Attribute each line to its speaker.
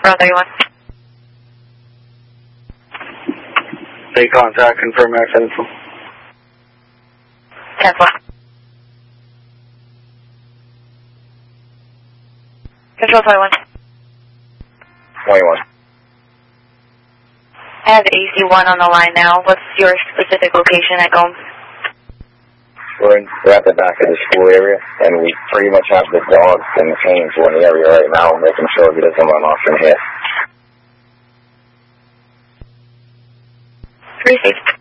Speaker 1: Bravo 31.
Speaker 2: They contact, confirm access info.
Speaker 1: 10-4. Control 21.
Speaker 3: 21.
Speaker 1: I have AC1 on the line now. What's your specific location at Gomes?
Speaker 3: We're at the back of the school area, and we pretty much have the dogs and the canes in the area right now, making sure he doesn't run off from here.
Speaker 1: 36.